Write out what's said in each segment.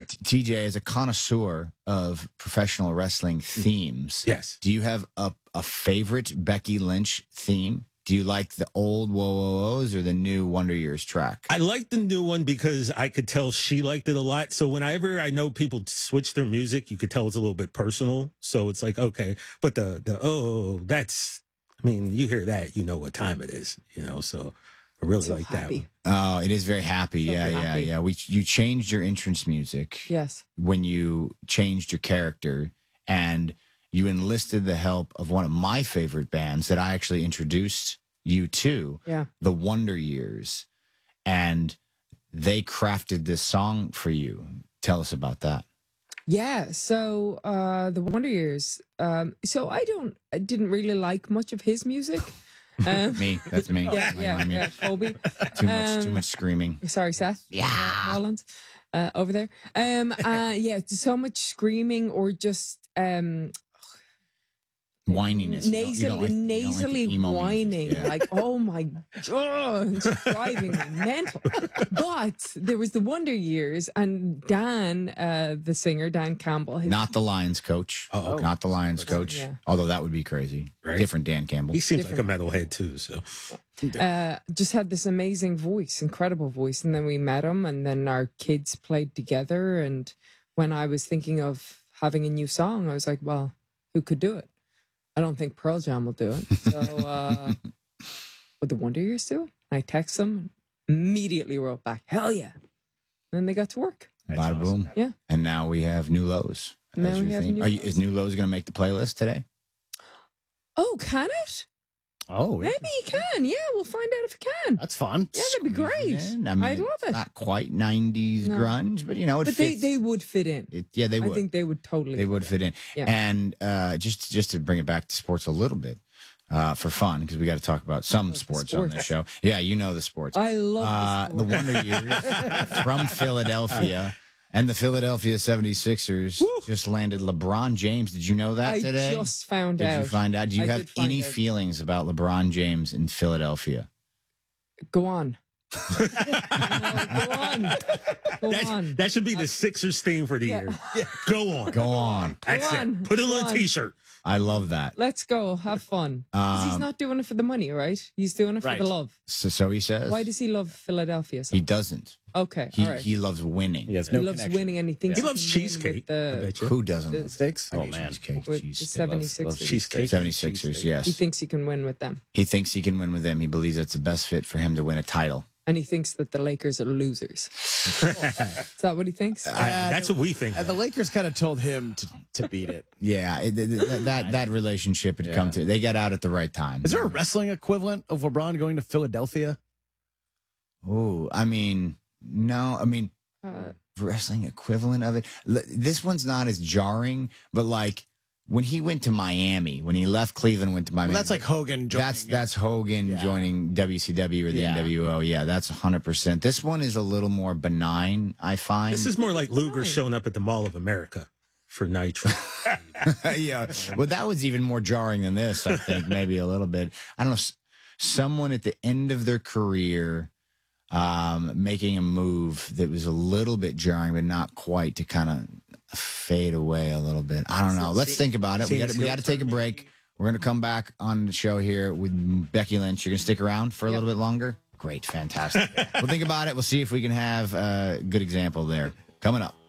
TJ, as a connoisseur of professional wrestling themes, Yes. do you have a favorite Becky Lynch theme? Do you like the old Whoa Whoa Who's or the new Wonder Years track? I like the new one because I could tell she liked it a lot. So whenever I know people switch their music, you could tell it's a little bit personal. So it's like, okay, but that's, I mean, you hear that, you know what time it is, so I really So like happy. that one. Oh, it is very happy. So Yeah. happy. You changed your entrance music Yes. when you changed your character, and you enlisted the help of one of my favorite bands that I actually introduced you to, Yeah. the Wonder Years, and they crafted this song for you. Tell us about that. Yeah. So the Wonder Years. So I didn't really like much of his music. Me, that's me. Yeah, I yeah, mean, yeah. Colby. Too much screaming. Sorry, Seth. Yeah. Holland. Over there. Yeah, so much screaming or just Whininess. You don't like the nasally emo music. whining. Yeah. Like, oh my God, it's driving me mental. But there was the Wonder Years, and Dan, the singer, Dan Campbell. Not the Lions coach. Oh, okay. Not the Lions coach. Yeah. Although that would be crazy. Right. Different Dan Campbell. He seems like a metalhead too. So Just had this amazing voice, incredible voice. And then we met him, and then our kids played together. And when I was thinking of having a new song, I was like, well, who could do it? I don't think Pearl Jam will do it. So would the Wonder Years do it? I text them, immediately wrote back, hell yeah. And they got to work. Bada boom. Yeah. And now we have New Lows. Now as we your have theme. New Is New Lows going to make the playlist today? Oh, can it? Oh, Maybe it can. Yeah, we'll find out if it can. that's fun. Yeah, that'd be great. I mean, I'd love it's it. not quite 90s No. grunge, but it But fits. they would fit in. Yeah, they would. I think they would totally. They would fit in. Yeah. And just to bring it back to sports a little bit, for fun, because we got to talk about some sports on this show. Yeah, you know the sports. I love the Wonder Years from Philadelphia. And the Philadelphia 76ers just landed LeBron James. Did you know that I today? just found Did out. you find out? Do you I have did find any out. feelings about LeBron James in Philadelphia? Go on. No, go on. Go on. that should be the Sixers theme for the year. Go on. Go on. That's Go on. it. Put it Go on a on. T-shirt. I love that. Let's go. Have fun. 'Cause he's not doing it for the money, right? He's doing it for Right. the love. So he says. Why does he love Philadelphia so He much? doesn't. Okay, He all right. he loves winning. He has He no loves connection. winning, and he thinks He loves can win cheesecake. with I the, bet you. Who doesn't? the love Steaks? I Oh, do man. cheesecake, with the cheesesteak. 76ers. Cheesecake. 76ers, yes. He thinks he can win with them, He thinks he can win with them. He believes that's the best fit for him to win a title. and he thinks that the Lakers are losers. Is that what he thinks? That's what we think. And the Lakers kind of told him to beat it. Yeah, that relationship had come to. They got out at the right time. Is there a wrestling equivalent of LeBron going to Philadelphia? Oh, I mean, no. I mean, Uh, wrestling equivalent of it. This one's not as jarring, but like when he went to Miami, when he left Cleveland, went to Miami. Well, that's like Hogan joining. That's Hogan joining WCW or the Yeah. NWO. Yeah, that's 100%. This one is a little more benign, I find. This is more like Luger showing up at the Mall of America for Nitro. Yeah. Well, that was even more jarring than this, I think, maybe a little bit. I don't know. Someone at the end of their career making a move that was a little bit jarring, but not quite, to kind of fade away a little bit. I don't know. Let's think about it. We got to take a break. We're going to come back on the show here with Becky Lynch. You're going to stick around for a little bit longer? Great. Fantastic. We'll think about it. We'll see if we can have a good example there. Coming up.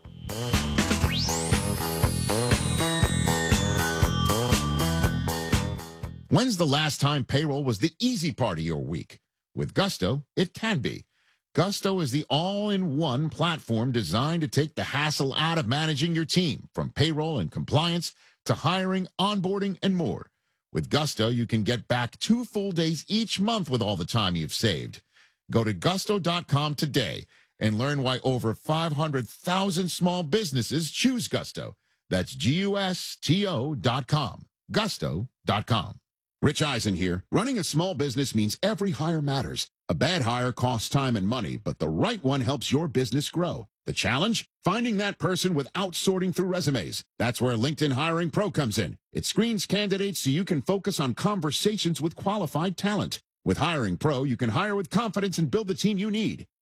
When's the last time payroll was the easy part of your week? With Gusto, it can be. Gusto is the all-in-one platform designed to take the hassle out of managing your team, from payroll and compliance to hiring, onboarding, and more. With Gusto, you can get back 2 full days each month with all the time you've saved. Go to gusto.com today and learn why over 500,000 small businesses choose Gusto. That's GUSTO.com. Gusto.com. Rich Eisen here. Running a small business means every hire matters. A bad hire costs time and money, but the right one helps your business grow. The challenge? Finding that person without sorting through resumes. That's where LinkedIn Hiring Pro comes in. It screens candidates so you can focus on conversations with qualified talent. With Hiring Pro, you can hire with confidence and build the team you need.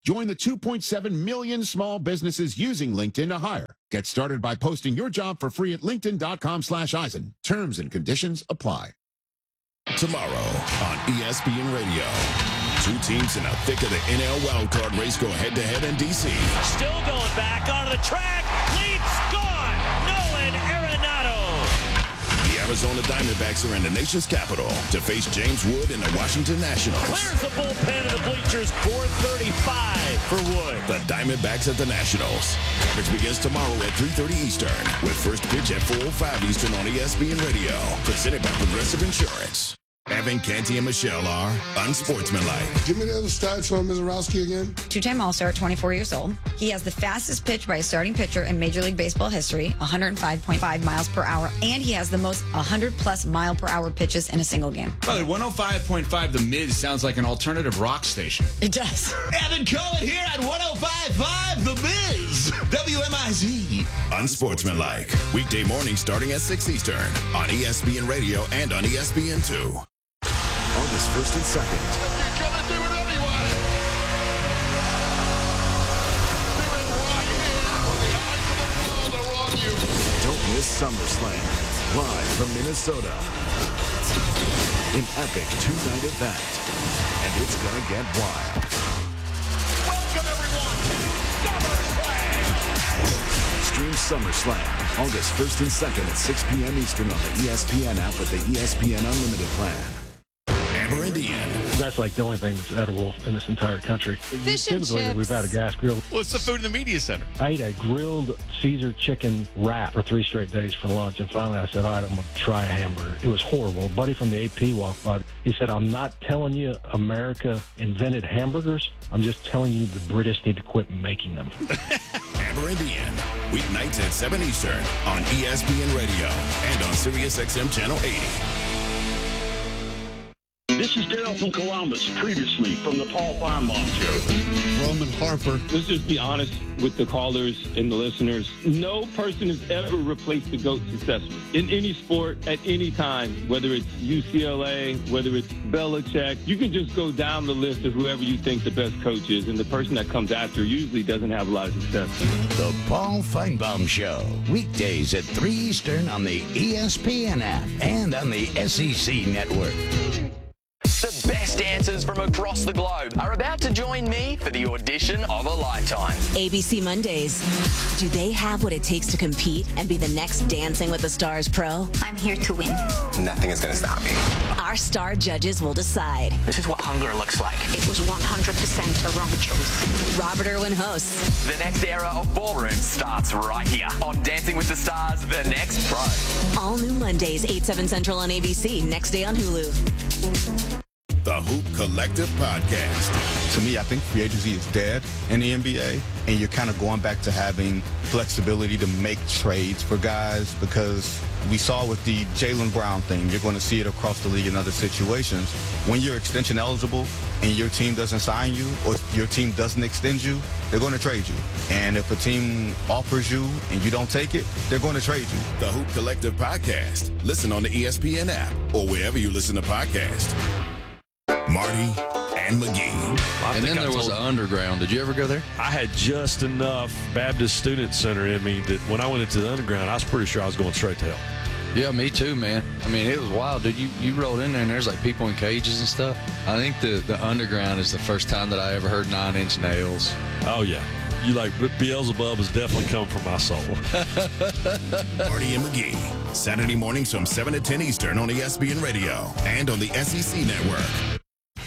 Join the 2.7 million small businesses using LinkedIn to hire. Get started by posting your job for free at linkedin.com/Eisen. Terms and conditions apply. Tomorrow on ESPN Radio. Two teams in the thick of the NL wildcard race go head-to-head in D.C. Still going back onto the track. Leaps gone. Nolan Arenado. The Arizona Diamondbacks are in the nation's capital to face James Wood and the Washington Nationals. Clears the bullpen of the bleachers. 4:35 for Wood. The Diamondbacks at the Nationals. Coverage begins tomorrow at 3:30 Eastern with first pitch at 4:05 Eastern on ESPN Radio. Presented by Progressive Insurance. Evan Canty and Michelle are unsportsmanlike. Give me the other stats from Mizorowski again. Two-time All-Star, 24 years old. He has the fastest pitch by a starting pitcher in Major League Baseball history, 105.5 miles per hour, and he has the most 100-plus mile-per-hour pitches in a single game. By the way, 105.5 The Miz sounds like an alternative rock station. It does. Evan Cohen here at 105.5 The Miz, WMIZ. Unsportsmanlike. Weekday mornings starting at 6 Eastern on ESPN Radio and on ESPN2. August 1st and 2nd. Don't miss SummerSlam, live from Minnesota. An epic two-night event, and it's gonna get wild. Welcome, everyone, SummerSlam! Stream SummerSlam, August 1st and 2nd at 6 p.m. Eastern on the ESPN app with the ESPN Unlimited plan. Amber Indian. That's like the only thing that's edible in this entire country. Fish and Typically, chips. we've had a gas grill. What's the food in the media center? I ate a grilled Caesar chicken wrap for 3 straight days for lunch, and finally I said, all right, I'm going to try a hamburger. It was horrible. A buddy from the AP walked by. He said, I'm not telling you America invented hamburgers. I'm just telling you the British need to quit making them. Amber Indian. Weeknights at 7 Eastern on ESPN Radio and on SiriusXM Channel 80. This is Daryl from Columbus, previously from the Paul Feinbaum Show. Roman Harper. Let's just be honest with the callers and the listeners. No person has ever replaced the GOAT successfully in any sport at any time, whether it's UCLA, whether it's Belichick. You can just go down the list of whoever you think the best coach is, and the person that comes after usually doesn't have a lot of success. The Paul Feinbaum Show, weekdays at 3 Eastern on the ESPN app and on the SEC Network. The best dancers from across the globe are about to join me for the audition of a lifetime. ABC Mondays. Do they have what it takes to compete and be the next Dancing with the Stars pro? I'm here to win. Nothing is going to stop me. Our star judges will decide. This is what hunger looks like. It was 100% the wrong choice. Robert Irwin hosts. The next era of ballroom starts right here on Dancing with the Stars, The Next Pro. All new Mondays, 8/7 Central on ABC. Next day on Hulu. The Hoop Collective Podcast. To me, I think free agency is dead in the NBA, and you're kind of going back to having flexibility to make trades for guys, because we saw with the Jaylen Brown thing, you're going to see it across the league in other situations. When you're extension eligible and your team doesn't sign you or your team doesn't extend you, they're going to trade you. And if a team offers you and you don't take it, they're going to trade you. The Hoop Collective Podcast. Listen on the ESPN app or wherever you listen to podcasts. Marty and McGee. And then there was an underground. Did you ever go there? I had just enough Baptist Student Center in me that when I went into the underground, I was pretty sure I was going straight to hell. Yeah, me too, man. I mean, it was wild, dude. You rolled in there and there's like people in cages and stuff. I think the underground is the first time that I ever heard 9 Inch Nails. Oh, yeah. You like Beelzebub is definitely coming from my soul. Marty and McGee. Saturday mornings from 7 to 10 Eastern on ESPN Radio and on the SEC Network.